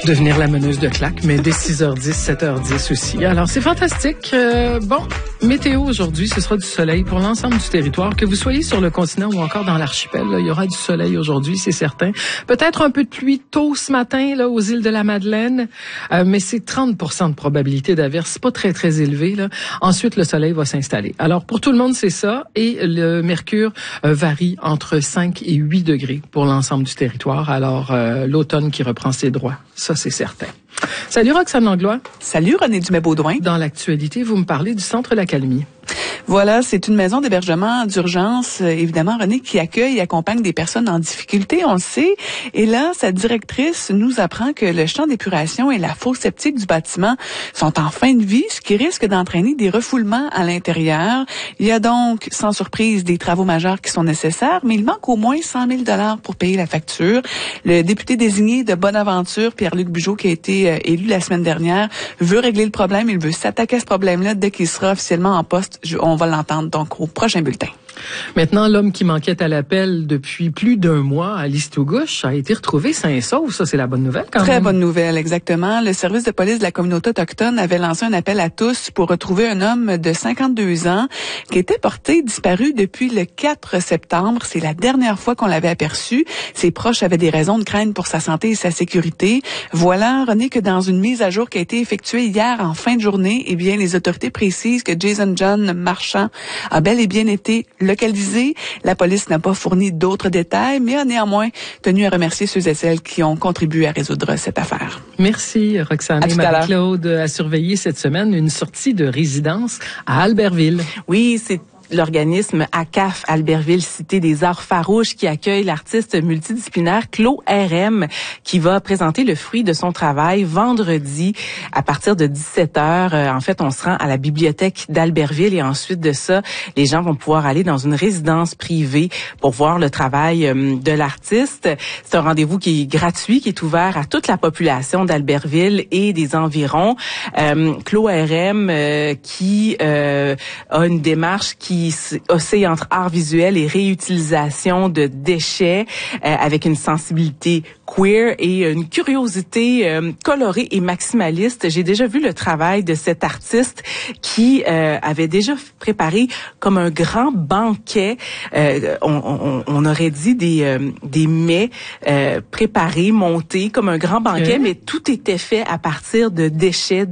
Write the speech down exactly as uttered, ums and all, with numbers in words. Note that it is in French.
devenir la meneuse de claque, mais dès six heures dix, sept heures dix aussi. Alors, c'est fantastique. Euh, bon, météo aujourd'hui, ce sera du soleil pour l'ensemble du territoire. Que vous soyez sur le continent ou encore dans l'archipel, là, il y aura du soleil aujourd'hui, c'est certain. Peut-être un peu de pluie tôt ce matin là aux îles de la Madeleine, euh, mais c'est trente pour cent de probabilité d'averse. C'est pas très, très élevé. Là. Ensuite, le soleil va s'installer. Alors, pour tout le monde, c'est ça. Et le mercure euh, varie entre cinq et huit degrés pour l'ensemble du territoire. Alors, euh, l'automne qui reprend ses droits. Ça, c'est certain. Salut Roxane Langlois. Salut René Dumais-Baudouin. Dans l'actualité, vous me parlez du Centre L'Accalmie. Voilà, c'est une maison d'hébergement d'urgence, euh, évidemment, René, qui accueille et accompagne des personnes en difficulté, on le sait. Et là, sa directrice nous apprend que le champ d'épuration et la fosse septique du bâtiment sont en fin de vie, ce qui risque d'entraîner des refoulements à l'intérieur. Il y a donc, sans surprise, des travaux majeurs qui sont nécessaires, mais il manque au moins cent mille dollars pour payer la facture. Le député désigné de Bonaventure, Pierre-Luc Bugeaud, qui a été euh, élu la semaine dernière, veut régler le problème. Il veut s'attaquer à ce problème-là dès qu'il sera officiellement en poste. Je, on va l'entendre donc au prochain bulletin. Maintenant, l'homme qui manquait à l'appel depuis plus d'un mois à Listowgouche a été retrouvé sain et sauf. Ça, c'est la bonne nouvelle quand Très même. bonne nouvelle, exactement. Le service de police de la communauté autochtone avait lancé un appel à tous pour retrouver un homme de cinquante-deux ans qui était porté disparu depuis le quatre septembre. C'est la dernière fois qu'on l'avait aperçu. Ses proches avaient des raisons de craindre pour sa santé et sa sécurité. Voilà, René, que dans une mise à jour qui a été effectuée hier en fin de journée, eh bien, les autorités précisent que Jason John Marchand a bel et bien été localisé. La police n'a pas fourni d'autres détails, mais a néanmoins tenu à remercier ceux et celles qui ont contribué à résoudre cette affaire. Merci, Roxane. Et Marie-Claude a surveillé cette semaine une sortie de résidence à Albertville. Oui, c'est l'organisme A C A F Albertville Cité des Arts Farouches qui accueille l'artiste multidisciplinaire Claude R M qui va présenter le fruit de son travail vendredi à partir de dix-sept heures. En fait, on se rend à la bibliothèque d'Albertville et ensuite de ça, les gens vont pouvoir aller dans une résidence privée pour voir le travail de l'artiste. C'est un rendez-vous qui est gratuit, qui est ouvert à toute la population d'Albertville et des environs. Euh, Claude R M euh, qui euh, a une démarche qui oscille entre art visuel et réutilisation de déchets euh, avec une sensibilité queer et une curiosité euh, colorée et maximaliste. J'ai déjà vu le travail de cet artiste qui euh, avait déjà préparé comme un grand banquet. Euh, on, on, on aurait dit des, euh, des mets euh, préparés, montés comme un grand banquet, okay. Mais tout était fait à partir de déchets